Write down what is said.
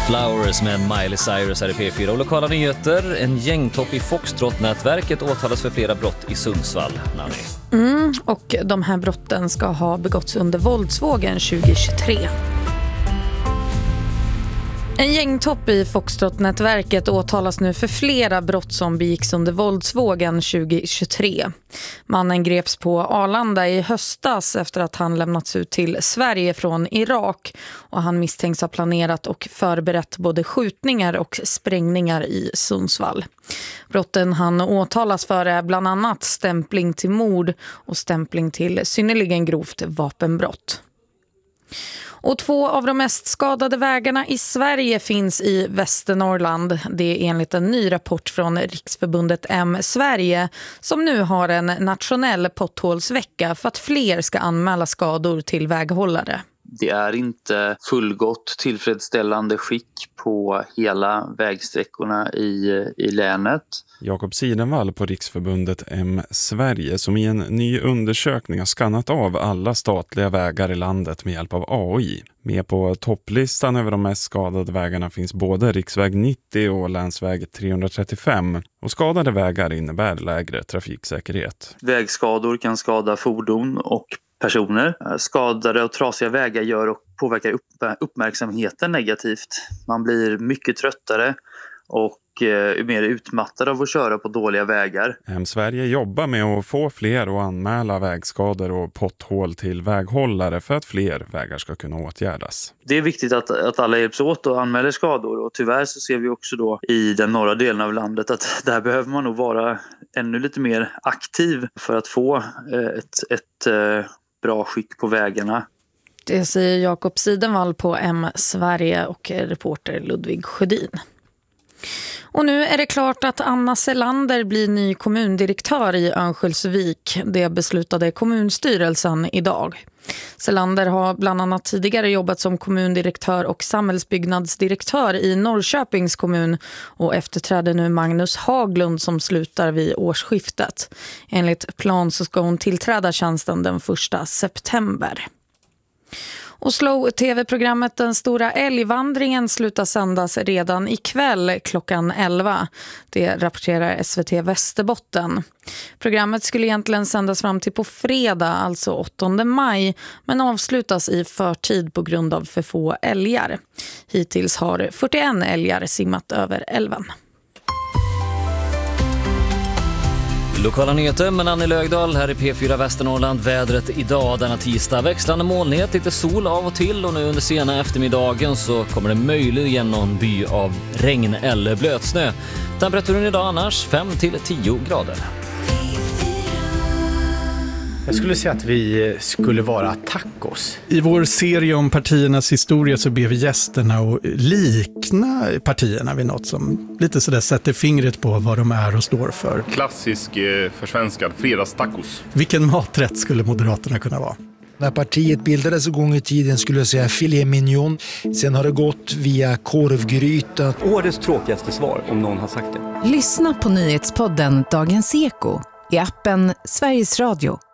Flowers med Miley Cyrus här i P4 och lokala nyheter. En gängtopp i Foxtrot-nätverket åtalas för flera brott i Sundsvall. Och de här brotten ska ha begåtts under våldsvågen 2023. En gängtopp i Foxtrot-nätverket åtalas nu för flera brott som begicks under våldsvågen 2023. Mannen greps på Arlanda i höstas efter att han lämnats ut till Sverige från Irak och han misstänks ha planerat och förberett både skjutningar och sprängningar i Sundsvall. Brotten han åtalas för är bland annat stämpling till mord och stämpling till synnerligen grovt vapenbrott. Och 2 av de mest skadade vägarna i Sverige finns i Västernorrland. Det är enligt en ny rapport från Riksförbundet M Sverige som nu har en nationell potthålsvecka för att fler ska anmäla skador till väghållare. Det är inte fullgott tillfredsställande skick på hela vägsträckorna i länet. Jakob Sidenvall på Riksförbundet M Sverige som i en ny undersökning har skannat av alla statliga vägar i landet med hjälp av AI. Med på topplistan över de mest skadade vägarna finns både riksväg 90 och länsväg 335. Och skadade vägar innebär lägre trafiksäkerhet. Vägskador kan skada fordon och personer. Skadade och trasiga vägar gör och påverkar uppmärksamheten negativt. Man blir mycket tröttare och mer utmattad av att köra på dåliga vägar. Sverige jobbar med att få fler att anmäla vägskador och potthål till väghållare för att fler vägar ska kunna åtgärdas. Det är viktigt att alla hjälps åt och anmäler skador och tyvärr så ser vi också då i den norra delen av landet att där behöver man nog vara ännu lite mer aktiv för att få ett bra skick på vägarna. Det säger Jakob Sidenvall på M Sverige och reporter Ludvig Sjödin. Och nu är det klart att Anna Selander blir ny kommundirektör i Örnsköldsvik. Det beslutade kommunstyrelsen idag. Selander har bland annat tidigare jobbat som kommundirektör och samhällsbyggnadsdirektör i Norrköpings kommun och efterträder nu Magnus Haglund som slutar vid årsskiftet. Enligt plan så ska hon tillträda tjänsten den 1 september. Och Slow-tv-programmet Den stora älgvandringen slutar sändas redan ikväll klockan 11. Det rapporterar SVT Västerbotten. Programmet skulle egentligen sändas fram till på fredag, alltså 8 maj, men avslutas i förtid på grund av för få älgar. Hittills har 41 älgar simmat över älven. Lokala nyheter med Annie Lögdahl här i P4 Västernorrland. Vädret idag denna tisdag. Växlande molnighet, lite sol av och till och nu under sena eftermiddagen så kommer det möjligen någon by av regn eller blötsnö. Temperaturen idag annars 5-10 grader. Jag skulle säga att vi skulle vara tacos. I vår serie om partiernas historia så ber vi gästerna att likna partierna vid något som lite sådär sätter fingret på vad de är och står för. Klassisk försvenskad fredagstacos. Vilken maträtt skulle Moderaterna kunna vara? När partiet bildades en gång i tiden skulle jag säga filet mignon. Sen har det gått via korvgryta. Årets tråkigaste svar om någon har sagt det. Lyssna på nyhetspodden Dagens Eko i appen Sveriges Radio